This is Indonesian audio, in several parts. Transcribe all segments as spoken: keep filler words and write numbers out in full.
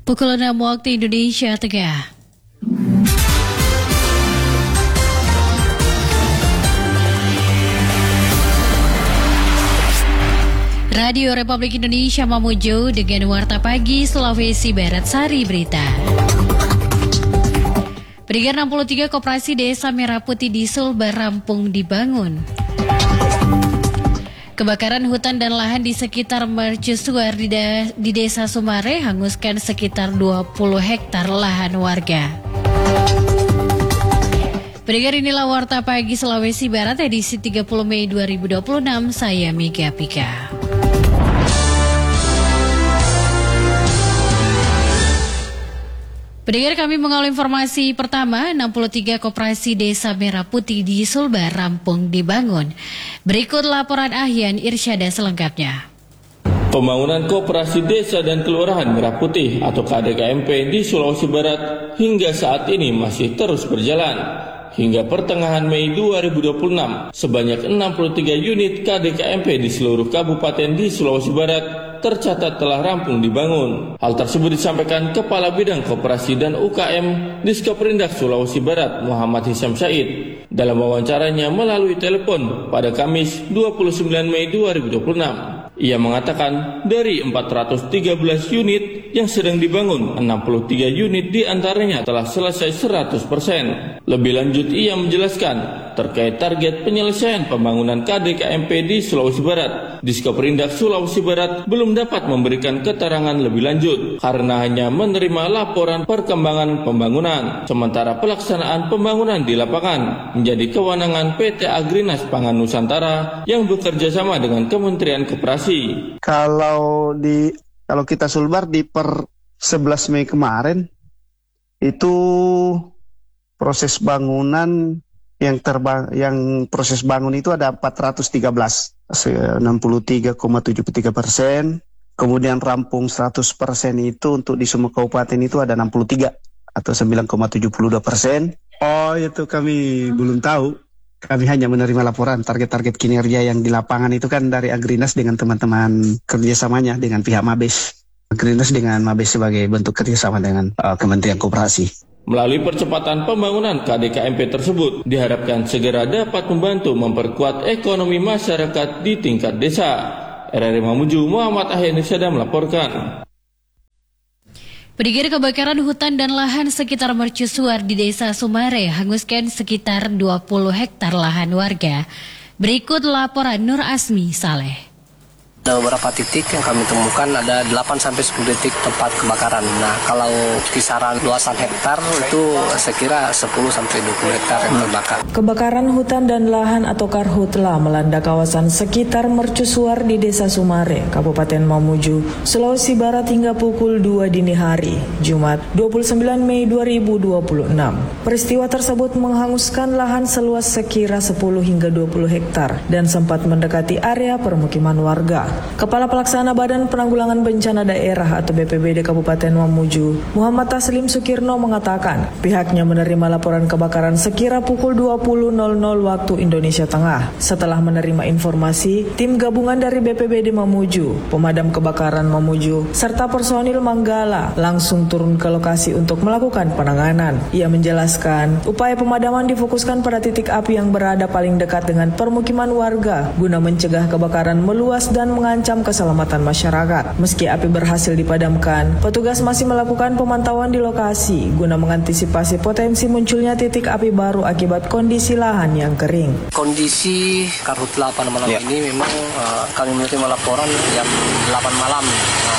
Pukul enam waktu Indonesia Tengah. Radio Republik Indonesia Mamuju dengan Warta Pagi Sulawesi Barat Sari Berita. Peringatan enam puluh tiga Koperasi Desa Merah Putih di Sulbar rampung dibangun. Kebakaran hutan dan lahan di sekitar mercusuar di, da- di Desa Sumare hanguskan sekitar dua puluh hektar lahan warga. Pendengar, inilah Warta Pagi Sulawesi Barat edisi tiga puluh Mei dua ribu dua puluh enam, saya Mika Pika. Pendengar, kami mengawal informasi pertama. Enam puluh tiga Koperasi Desa Merah Putih di Sulbar rampung dibangun. Berikut laporan Ahyan Irsyada selengkapnya. Pembangunan Koperasi Desa dan Kelurahan Merah Putih atau K D K M P di Sulawesi Barat hingga saat ini masih terus berjalan. Hingga pertengahan Mei dua ribu dua puluh enam, sebanyak enam puluh tiga unit K D K M P di seluruh kabupaten di Sulawesi Barat tercatat telah rampung dibangun. Hal tersebut disampaikan Kepala Bidang Koperasi dan U K M Diskoperindak Sulawesi Barat Muhammad Hisyam Syahid dalam wawancaranya melalui telepon pada Kamis dua puluh sembilan Mei dua ribu dua puluh enam. Ia mengatakan dari empat ratus tiga belas unit yang sedang dibangun, enam puluh tiga unit diantaranya telah selesai seratus persen. Lebih lanjut ia menjelaskan terkait target penyelesaian pembangunan K D K M P di Sulawesi Barat. Diskoperindak Sulawesi Barat belum dapat memberikan keterangan lebih lanjut karena hanya menerima laporan perkembangan pembangunan. Sementara pelaksanaan pembangunan di lapangan menjadi kewenangan P T Agrinas Pangan Nusantara yang bekerja sama dengan Kementerian Koperasi. Kalau di kalau kita Sulbar di per sebelas Mei kemarin itu proses bangunan yang terbang yang proses bangun itu ada empat ratus tiga belas, enam puluh tiga koma tujuh tiga persen. Kemudian rampung seratus persen itu untuk di semua kabupaten itu ada enam puluh tiga atau sembilan koma tujuh dua persen. Oh, itu kami belum tahu. Kami hanya menerima laporan target-target kinerja yang di lapangan itu kan dari Agrinas dengan teman-teman kerjasamanya dengan pihak Mabes. Agrinas dengan Mabes sebagai bentuk kerjasama dengan uh, Kementerian Koperasi. Melalui percepatan pembangunan K D K M P tersebut diharapkan segera dapat membantu memperkuat ekonomi masyarakat di tingkat desa. R R I Mamuju Muhammad Ahyan Irsyada melaporkan. Pendengar, kebakaran hutan dan lahan sekitar mercusuar di Desa Sumare hanguskan sekitar dua puluh hektar lahan warga. Berikut laporan Nur Asmi Saleh. Ada beberapa titik yang kami temukan ada delapan sampai sepuluh titik tempat kebakaran. Nah, kalau kisaran luasan hektar itu saya kira sepuluh sampai dua puluh hektar yang terbakar. Kebakaran hutan dan lahan atau karhutla melanda kawasan sekitar mercusuar di Desa Sumare, Kabupaten Mamuju, Sulawesi Barat hingga pukul dua dini hari, Jumat dua puluh sembilan Mei dua ribu dua puluh enam. Peristiwa tersebut menghanguskan lahan seluas sekira sepuluh hingga dua puluh hektar dan sempat mendekati area permukiman warga. Kepala Pelaksana Badan Penanggulangan Bencana Daerah atau B P B D Kabupaten Mamuju, Muhammad Taslim Sukirno mengatakan pihaknya menerima laporan kebakaran sekira pukul dua puluh waktu Indonesia Tengah. Setelah menerima informasi, tim gabungan dari B P B D Mamuju, Pemadam Kebakaran Mamuju, serta personil Manggala langsung turun ke lokasi untuk melakukan penanganan. Ia menjelaskan, upaya pemadaman difokuskan pada titik api yang berada paling dekat dengan permukiman warga guna mencegah kebakaran meluas dan mengancam keselamatan masyarakat. Meski api berhasil dipadamkan, petugas masih melakukan pemantauan di lokasi guna mengantisipasi potensi munculnya titik api baru akibat kondisi lahan yang kering. Kondisi karhutla pada malam ya. Ini memang uh, kami menerima laporan jam delapan malam. Nah,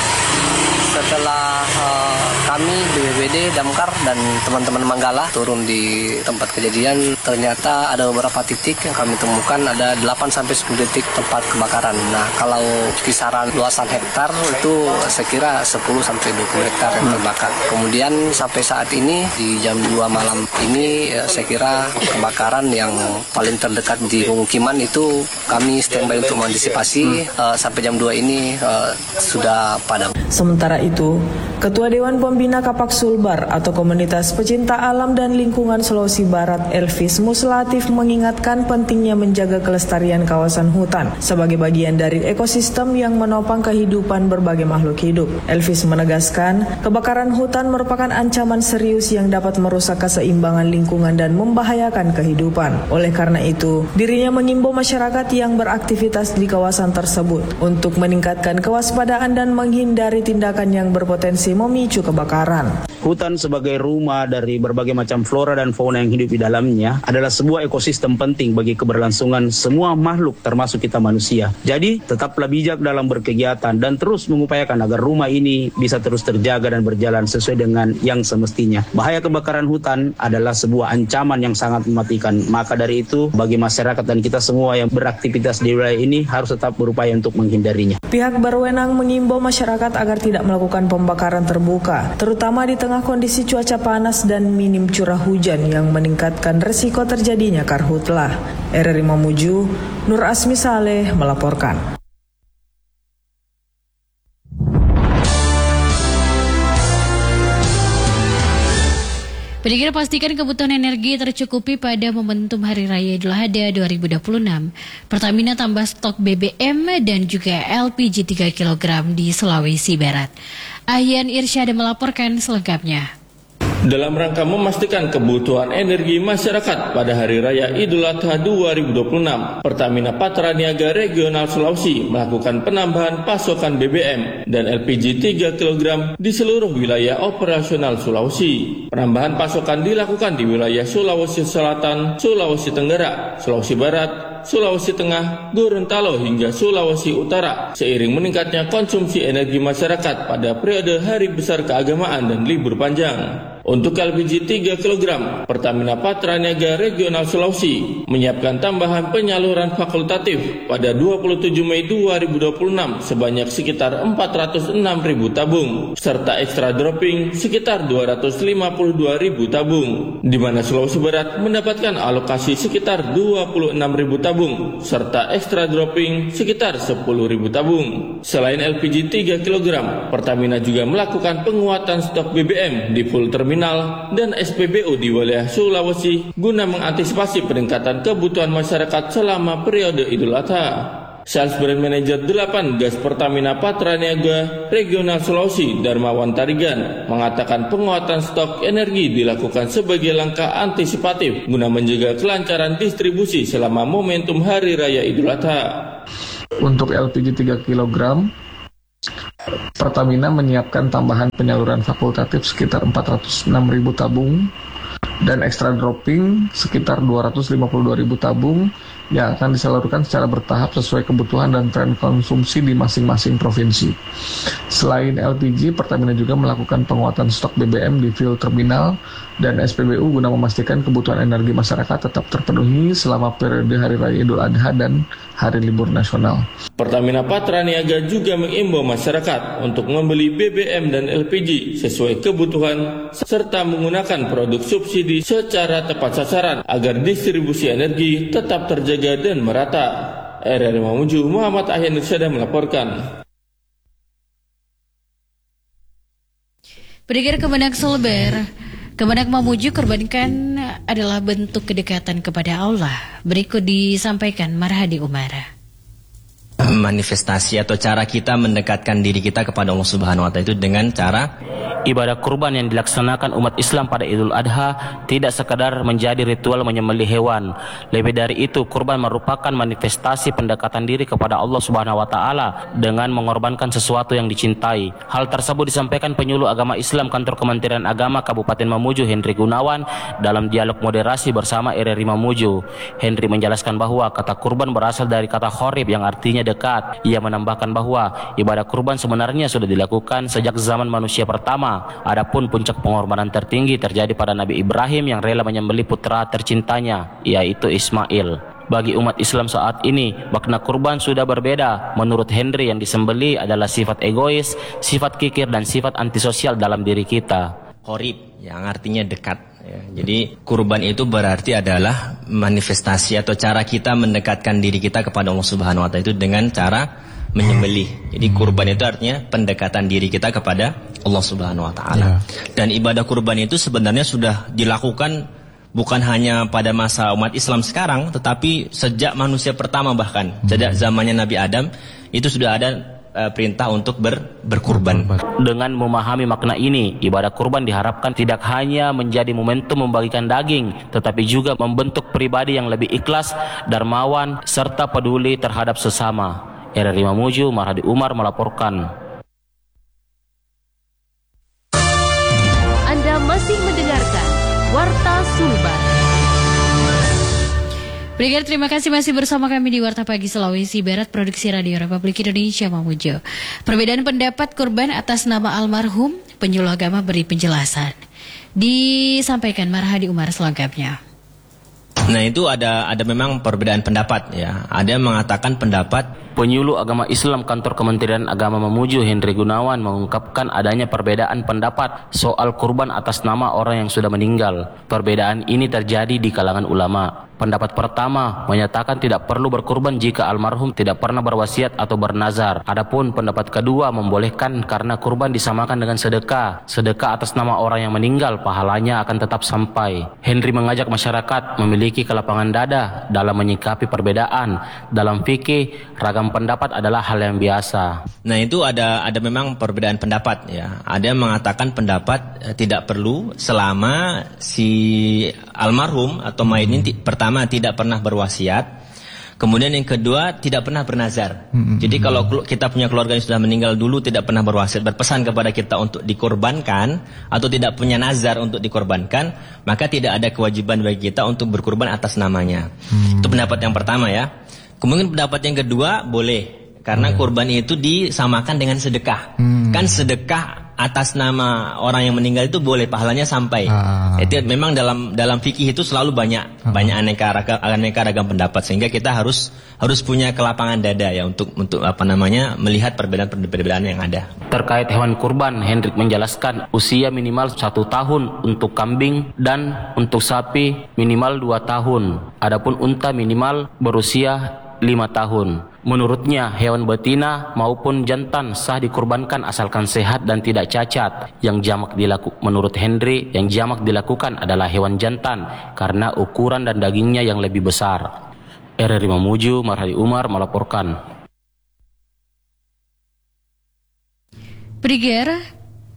setelah uh, kami B P B D, Damkar dan teman-teman Manggala turun di tempat kejadian, ternyata ada beberapa titik yang kami temukan ada delapan sampai sepuluh titik tempat kebakaran. Nah, kalau kisaran luasan hektar itu saya kira sepuluh sampai dua puluh hektar yang terbakar. Kemudian sampai saat ini di jam dua malam ini saya kira kebakaran yang paling terdekat di pemukiman itu kami standby untuk mengantisipasi. uh, sampai jam dua ini uh, sudah padam. Sementara itu, Ketua Dewan Pembina Kapak Sulbar atau Komunitas Pecinta Alam dan Lingkungan Sulawesi Barat, Elvis Muslatif, mengingatkan pentingnya menjaga kelestarian kawasan hutan sebagai bagian dari ekosistem yang menopang kehidupan berbagai makhluk hidup. Elvis menegaskan, kebakaran hutan merupakan ancaman serius yang dapat merusak keseimbangan lingkungan dan membahayakan kehidupan. Oleh karena itu, dirinya mengimbau masyarakat yang beraktivitas di kawasan tersebut untuk meningkatkan kewaspadaan dan menghindari tindakan yang berpotensi memicu kebakaran. Hutan sebagai rumah dari berbagai macam flora dan fauna yang hidup di dalamnya adalah sebuah ekosistem penting bagi keberlangsungan semua makhluk termasuk kita manusia. Jadi tetaplah bijak dalam berkegiatan dan terus mengupayakan agar rumah ini bisa terus terjaga dan berjalan sesuai dengan yang semestinya. Bahaya kebakaran hutan adalah sebuah ancaman yang sangat mematikan. Maka dari itu bagi masyarakat dan kita semua yang beraktivitas di wilayah ini harus tetap berupaya untuk menghindarinya. Pihak berwenang mengimbau masyarakat agar tidak melakukan pembakaran terbuka, terutama di tengah kondisi cuaca panas dan minim curah hujan yang meningkatkan resiko terjadinya karhutlah. R R I Mamuju, Nur Asmi Saleh melaporkan. Pendengar, pastikan kebutuhan energi tercukupi pada momentum Hari Raya Idul Adha dua ribu dua puluh enam. Pertamina tambah stok B B M dan juga L P G tiga kilogram di Sulawesi Barat. Ahyan Irsyad melaporkan selengkapnya. Dalam rangka memastikan kebutuhan energi masyarakat pada Hari Raya Idul Adha dua ribu dua puluh enam, Pertamina Patraniaga Regional Sulawesi melakukan penambahan pasokan B B M dan L P G tiga kilogram di seluruh wilayah operasional Sulawesi. Penambahan pasokan dilakukan di wilayah Sulawesi Selatan, Sulawesi Tenggara, Sulawesi Barat, Sulawesi Tengah, Gorontalo hingga Sulawesi Utara seiring meningkatnya konsumsi energi masyarakat pada periode hari besar keagamaan dan libur panjang. Untuk L P G tiga kilogram, Pertamina Patraniaga Regional Sulawesi menyiapkan tambahan penyaluran fakultatif pada dua puluh tujuh Mei dua ribu dua puluh enam sebanyak sekitar empat ratus enam ribu tabung, serta extra dropping sekitar dua ratus lima puluh dua ribu tabung, di mana Sulawesi Barat mendapatkan alokasi sekitar dua puluh enam ribu tabung, serta extra dropping sekitar sepuluh ribu tabung. Selain L P G tiga kilogram, Pertamina juga melakukan penguatan stok B B M di full terminal dan S P B U di wilayah Sulawesi guna mengantisipasi peningkatan kebutuhan masyarakat selama periode Idul Adha. Sales Brand Manager delapan Gas Pertamina Patraniaga Regional Sulawesi, Darmawan Tarigan, mengatakan penguatan stok energi dilakukan sebagai langkah antisipatif guna menjaga kelancaran distribusi selama momentum Hari Raya Idul Adha. Untuk L P G tiga kilogram, Pertamina menyiapkan tambahan penyaluran fakultatif sekitar empat ratus enam ribu tabung dan extra dropping sekitar dua ratus lima puluh dua ribu tabung yang akan disalurkan secara bertahap sesuai kebutuhan dan tren konsumsi di masing-masing provinsi. Selain L P G, Pertamina juga melakukan penguatan stok B B M di fuel terminal dan S P B U guna memastikan kebutuhan energi masyarakat tetap terpenuhi selama periode Hari Raya Idul Adha dan Hari Libur Nasional. Pertamina Patraniaga juga mengimbau masyarakat untuk membeli B B M dan L P G sesuai kebutuhan serta menggunakan produk subsidi secara tepat sasaran agar distribusi energi tetap terjaga dan merata. R R I Mamuju, Muhammad Ahyan Irsyad melaporkan. Pendengar, Kemenang Sulbar, Kemenang Mamuju korbankan adalah bentuk kedekatan kepada Allah. Berikut disampaikan Marhadi Umara. Manifestasi atau cara kita mendekatkan diri kita kepada Allah Subhanahu wa taala itu dengan cara ibadah kurban yang dilaksanakan umat Islam pada Idul Adha tidak sekadar menjadi ritual menyembelih hewan. Lebih dari itu, kurban merupakan manifestasi pendekatan diri kepada Allah Subhanahu wa taala dengan mengorbankan sesuatu yang dicintai. Hal tersebut disampaikan penyuluh agama Islam Kantor Kementerian Agama Kabupaten Mamuju, Henry Gunawan, dalam dialog moderasi bersama R R I Mamuju. Henry menjelaskan bahwa kata kurban berasal dari kata khorib yang artinya dekat. Ia menambahkan bahwa ibadah kurban sebenarnya sudah dilakukan sejak zaman manusia pertama. Adapun puncak pengorbanan tertinggi terjadi pada Nabi Ibrahim yang rela menyembelih putra tercintanya, yaitu Ismail. Bagi umat Islam saat ini, makna kurban sudah berbeda. Menurut Henry, yang disembelih adalah sifat egois, sifat kikir, dan sifat antisosial dalam diri kita. Qorib yang artinya dekat. Ya, jadi kurban itu berarti adalah manifestasi atau cara kita mendekatkan diri kita kepada Allah Subhanahu wa taala itu dengan cara menyembelih. Jadi kurban itu artinya pendekatan diri kita kepada Allah Subhanahu wa taala. Dan ibadah kurban itu sebenarnya sudah dilakukan bukan hanya pada masa umat Islam sekarang, tetapi sejak manusia pertama bahkan, sejak zamannya Nabi Adam itu sudah ada uh, perintah untuk ber, berkurban. Dengan memahami makna ini, ibadah kurban diharapkan tidak hanya menjadi momentum membagikan daging, tetapi juga membentuk pribadi yang lebih ikhlas, dermawan, serta peduli terhadap sesama. R R I Mamuju, Marhadi Umar melaporkan. Anda masih mendengarkan Warta Sulbar. Brigade, terima kasih masih bersama kami di Warta Pagi Sulawesi Barat, Produksi Radio Republik Indonesia Mamuju. Perbedaan pendapat kurban atas nama almarhum, penyuluh agama beri penjelasan. Disampaikan Marhadi Umar selengkapnya. Nah, itu ada ada memang perbedaan pendapat ya. Ada yang mengatakan pendapat Penyuluh Agama Islam Kantor Kementerian Agama Mamuju Henry Gunawan mengungkapkan adanya perbedaan pendapat soal kurban atas nama orang yang sudah meninggal. Perbedaan ini terjadi di kalangan ulama. Pendapat pertama menyatakan tidak perlu berkurban jika almarhum tidak pernah berwasiat atau bernazar. Adapun pendapat kedua membolehkan karena kurban disamakan dengan sedekah. Sedekah atas nama orang yang meninggal pahalanya akan tetap sampai. Henry mengajak masyarakat memiliki kelapangan dada dalam menyikapi perbedaan. Dalam fikih, ragam pendapat adalah hal yang biasa. Nah, itu ada ada memang perbedaan pendapat ya. Ada yang mengatakan pendapat eh, tidak perlu selama si almarhum atau mayit ini pertama Pertama, tidak pernah berwasiat. Kemudian yang kedua, tidak pernah bernazar. Mm-hmm. Jadi kalau kita punya keluarga yang sudah meninggal dulu, tidak pernah berwasiat, berpesan kepada kita untuk dikorbankan, atau tidak punya nazar untuk dikorbankan, maka tidak ada kewajiban bagi kita untuk berkurban atas namanya. Mm-hmm. Itu pendapat yang pertama ya. Kemudian pendapat yang kedua, boleh. Karena mm-hmm. kurban itu disamakan dengan sedekah. Mm-hmm. Kan sedekah atas nama orang yang meninggal itu boleh, pahalanya sampai. Ah. Itu memang dalam dalam fikih itu selalu banyak ah. banyak aneka ragam aneka ragam pendapat, sehingga kita harus harus punya kelapangan dada ya untuk untuk apa namanya melihat perbedaan-perbedaan yang ada. Terkait hewan kurban, Hendrik menjelaskan usia minimal satu tahun untuk kambing dan untuk sapi minimal dua tahun. Adapun unta minimal berusia lima tahun. Menurutnya, hewan betina maupun jantan sah dikurbankan asalkan sehat dan tidak cacat. Yang jamak dilakukan, menurut Henry, yang jamak dilakukan adalah hewan jantan karena ukuran dan dagingnya yang lebih besar. R R I Mamuju, Marhadi Umar melaporkan. Brigade,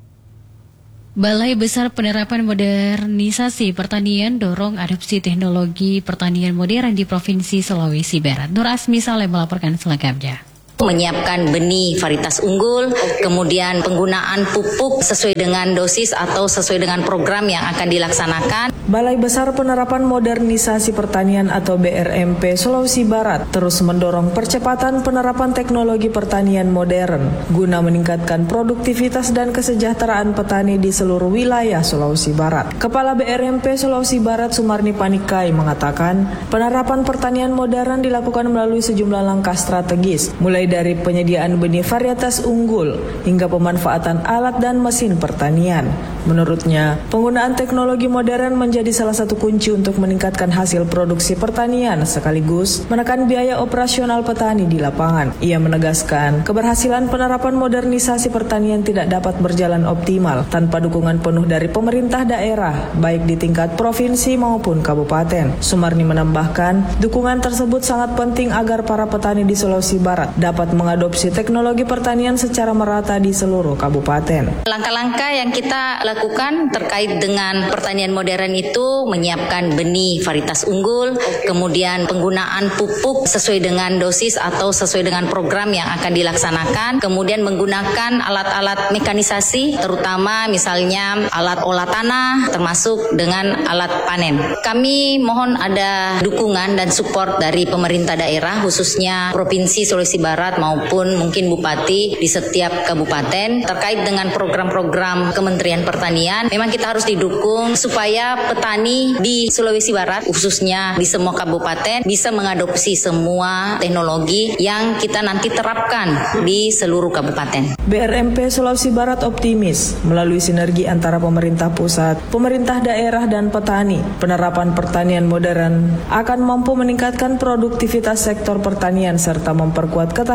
Balai Besar Penerapan Modernisasi Pertanian dorong adopsi teknologi pertanian modern di Provinsi Sulawesi Barat. Nur Asmi Saleh melaporkan selengkapnya. Menyiapkan benih varietas unggul, kemudian penggunaan pupuk sesuai dengan dosis atau sesuai dengan program yang akan dilaksanakan. Balai Besar Penerapan Modernisasi Pertanian atau B R M P Sulawesi Barat terus mendorong percepatan penerapan teknologi pertanian modern guna meningkatkan produktivitas dan kesejahteraan petani di seluruh wilayah Sulawesi Barat. Kepala B R M P Sulawesi Barat Sumarni Panikai mengatakan penerapan pertanian modern dilakukan melalui sejumlah langkah strategis, mulai dari penyediaan benih varietas unggul hingga pemanfaatan alat dan mesin pertanian. Menurutnya, penggunaan teknologi modern menjadi salah satu kunci untuk meningkatkan hasil produksi pertanian sekaligus menekan biaya operasional petani di lapangan. Ia menegaskan, keberhasilan penerapan modernisasi pertanian tidak dapat berjalan optimal tanpa dukungan penuh dari pemerintah daerah, baik di tingkat provinsi maupun kabupaten. Sumarni menambahkan, dukungan tersebut sangat penting agar para petani di Sulawesi Barat dapat mengadopsi teknologi pertanian secara merata di seluruh kabupaten. Langkah-langkah yang kita lakukan terkait dengan pertanian modern itu menyiapkan benih varietas unggul, kemudian penggunaan pupuk sesuai dengan dosis atau sesuai dengan program yang akan dilaksanakan, kemudian menggunakan alat-alat mekanisasi, terutama misalnya alat olah tanah, termasuk dengan alat panen. Kami mohon ada dukungan dan support dari pemerintah daerah, khususnya Provinsi Sulawesi Barat maupun mungkin Bupati di setiap kabupaten terkait dengan program-program Kementerian Pertanian. Memang kita harus didukung supaya petani di Sulawesi Barat, khususnya di semua kabupaten, bisa mengadopsi semua teknologi yang kita nanti terapkan di seluruh kabupaten. B R M P Sulawesi Barat optimis melalui sinergi antara pemerintah pusat, pemerintah daerah dan petani, penerapan pertanian modern akan mampu meningkatkan produktivitas sektor pertanian serta memperkuat ketahanan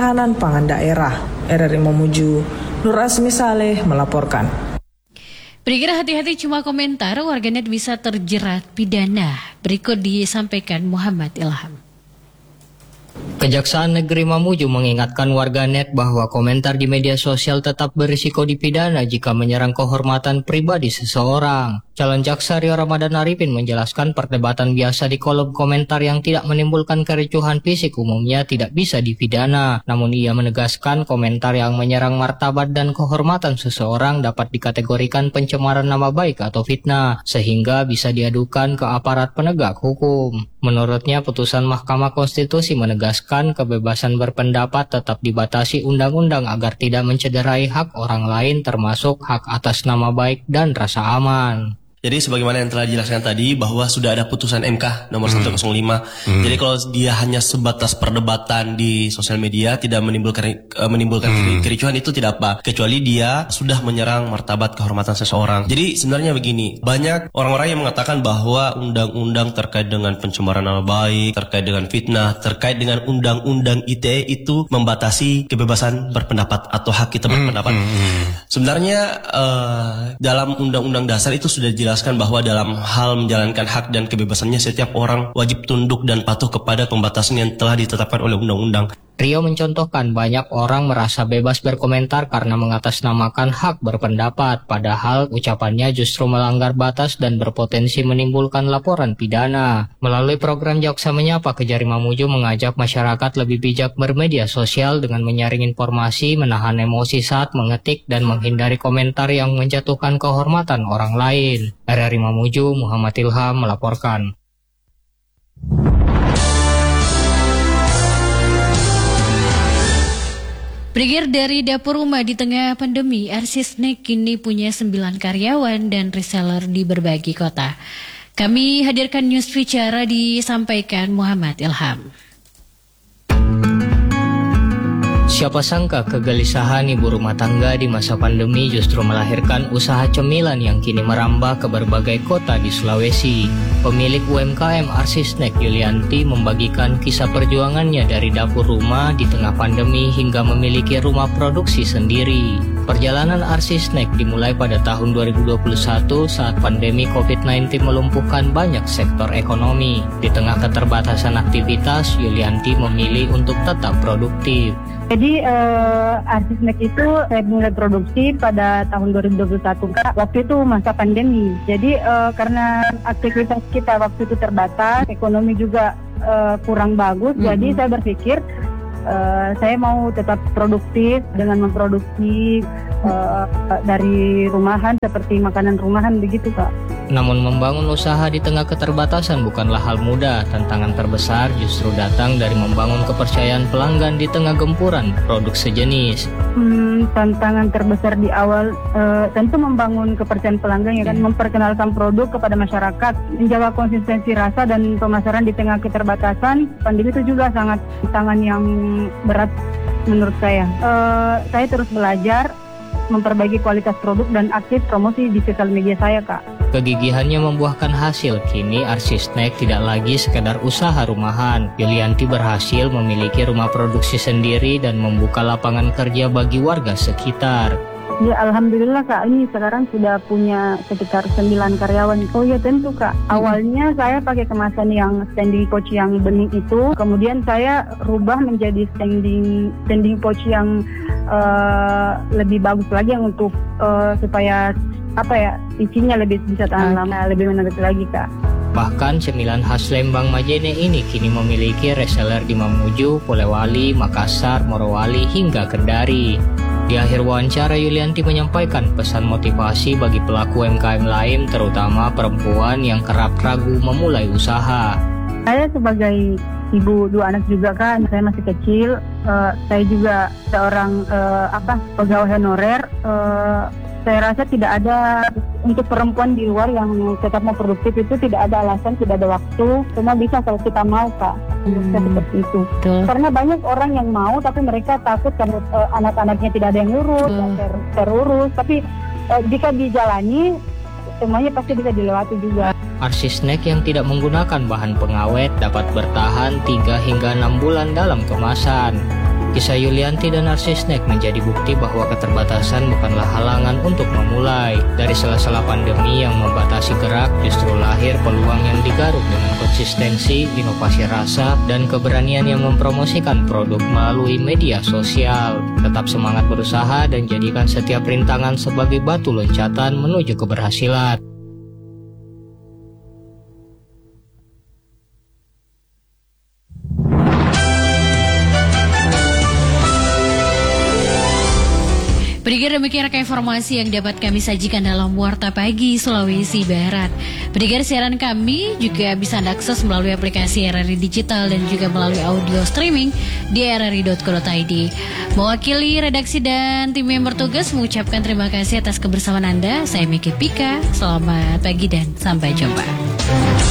Ketahanan Pangan Daerah. R R I Mamuju, Nur Asmi Saleh melaporkan. Berkira hati-hati cuma komentar, warganet bisa terjerat pidana. Berikut disampaikan Muhammad Ilham. Kejaksaan Negeri Mamuju mengingatkan warganet bahwa komentar di media sosial tetap berisiko dipidana jika menyerang kehormatan pribadi seseorang. Calon Jaksa Rio Ramadan Arifin menjelaskan perdebatan biasa di kolom komentar yang tidak menimbulkan kericuhan fisik umumnya tidak bisa dipidana. Namun ia menegaskan komentar yang menyerang martabat dan kehormatan seseorang dapat dikategorikan pencemaran nama baik atau fitnah, sehingga bisa diadukan ke aparat penegak hukum. Menurutnya, putusan Mahkamah Konstitusi menegaskan kebebasan berpendapat tetap dibatasi undang-undang agar tidak mencederai hak orang lain termasuk hak atas nama baik dan rasa aman. Jadi sebagaimana yang telah dijelaskan tadi bahwa sudah ada putusan M K nomor hmm. seratus lima. Hmm. Jadi kalau dia hanya sebatas perdebatan di sosial media tidak menimbulkan uh, menimbulkan hmm. kericuhan itu tidak apa, kecuali dia sudah menyerang martabat kehormatan seseorang. Jadi sebenarnya begini, banyak orang-orang yang mengatakan bahwa undang-undang terkait dengan pencemaran nama baik, terkait dengan fitnah, terkait dengan undang-undang I T E itu membatasi kebebasan berpendapat atau hak kita berpendapat. Hmm. Hmm. Sebenarnya uh, dalam undang-undang dasar itu sudah jelas bahwa dalam hal menjalankan hak dan kebebasannya setiap orang wajib tunduk dan patuh kepada pembatasan yang telah ditetapkan oleh undang-undang. Rio mencontohkan banyak orang merasa bebas berkomentar karena mengatasnamakan hak berpendapat, padahal ucapannya justru melanggar batas dan berpotensi menimbulkan laporan pidana. Melalui program Jaksa Menyapa, Kejari Mamuju mengajak masyarakat lebih bijak bermedia sosial dengan menyaring informasi, menahan emosi saat mengetik, dan menghindari komentar yang menjatuhkan kehormatan orang lain. R R I Mamuju, Muhammad Ilham melaporkan. Brigir dari dapur rumah di tengah pandemi, R C Snack kini punya sembilan karyawan dan reseller di berbagai kota. Kami hadirkan news bicara disampaikan Muhammad Ilham. Siapa sangka kegelisahan ibu rumah tangga di masa pandemi justru melahirkan usaha cemilan yang kini merambah ke berbagai kota di Sulawesi. Pemilik U M K M R C Snack Yulianti membagikan kisah perjuangannya dari dapur rumah di tengah pandemi hingga memiliki rumah produksi sendiri. Perjalanan R C Snack dimulai pada tahun dua ribu dua puluh satu saat pandemi covid sembilan belas melumpuhkan banyak sektor ekonomi. Di tengah keterbatasan aktivitas, Yulianti memilih untuk tetap produktif. Jadi uh, R C Snack itu saya mulai produksi pada tahun dua ribu dua puluh satu, Kak. Waktu itu masa pandemi. Jadi uh, karena aktivitas kita waktu itu terbatas, ekonomi juga uh, kurang bagus, mm-hmm. jadi saya berpikir uh, saya mau tetap produktif dengan memproduksi uh, dari rumahan seperti makanan rumahan begitu, Kak. Namun membangun usaha di tengah keterbatasan bukanlah hal mudah. Tantangan terbesar justru datang dari membangun kepercayaan pelanggan di tengah gempuran produk sejenis. Hmm, tantangan terbesar di awal uh, tentu membangun kepercayaan pelanggan, ya kan, hmm. memperkenalkan produk kepada masyarakat, menjaga konsistensi rasa dan pemasaran di tengah keterbatasan. Pandemi itu juga sangat tantangan yang berat menurut saya. Uh, saya terus belajar, memperbaiki kualitas produk dan aktif promosi di sosial media saya, Kak. Kegigihannya membuahkan hasil. Kini R C Snack tidak lagi sekedar usaha rumahan. Yulianti berhasil memiliki rumah produksi sendiri dan membuka lapangan kerja bagi warga sekitar. Ya, alhamdulillah, Kak, ini sekarang sudah punya sekitar sembilan karyawan. Oh ya, tentu, Kak. Awalnya saya pakai kemasan yang standing pouch yang bening itu, kemudian saya rubah menjadi standing standing pouch yang uh, lebih bagus lagi yang untuk uh, supaya apa ya, isinya lebih bisa tahan lama, lebih menarik lagi, Kak. Bahkan cemilan khas Lembang Majene ini kini memiliki reseller di Mamuju, Polewali, Makassar, Morowali, hingga Kendari. Di akhir wawancara, Yulianti menyampaikan pesan motivasi bagi pelaku U M K M lain, terutama perempuan yang kerap ragu memulai usaha. Saya sebagai ibu dua anak juga, kan, saya masih kecil, uh, saya juga seorang uh, apa pegawai honorer. Uh, Saya rasa tidak ada untuk perempuan di luar yang tetap mau produktif itu tidak ada alasan, tidak ada waktu. Semua bisa kalau kita mau, Kak. Hmm. Seperti itu. Betul. Karena banyak orang yang mau tapi mereka takut karena uh, anak-anaknya tidak ada yang ngurus, ter terurus. Tapi uh, jika dijalani, semuanya pasti bisa dilewati juga. R C Snack yang tidak menggunakan bahan pengawet dapat bertahan tiga hingga enam bulan dalam kemasan. Kisah Yulianti dan Arsisnek menjadi bukti bahwa keterbatasan bukanlah halangan untuk memulai. Dari sela-sela pandemi yang membatasi gerak, justru lahir peluang yang digaruk dengan konsistensi, inovasi rasa, dan keberanian yang mempromosikan produk melalui media sosial. Tetap semangat berusaha dan jadikan setiap rintangan sebagai batu loncatan menuju keberhasilan. Pendengar, demikian reka informasi yang dapat kami sajikan dalam Warta Pagi Sulawesi Barat. Pendengar, siaran kami juga bisa Anda akses melalui aplikasi R R I Digital dan juga melalui audio streaming di r r i dot co dot i d. Mewakili redaksi dan tim yang bertugas mengucapkan terima kasih atas kebersamaan Anda. Saya Miki Pika, selamat pagi dan sampai jumpa.